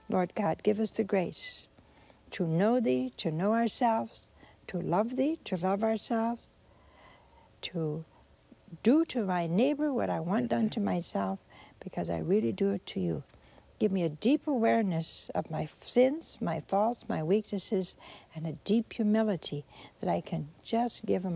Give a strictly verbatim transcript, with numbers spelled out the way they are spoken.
Lord God, give us the grace to know Thee, to know ourselves, to love Thee, to love ourselves, to do to my neighbor what I want done to myself, because I really do it to You. Give me a deep awareness of my sins, my faults, my weaknesses, and a deep humility that I can just give Him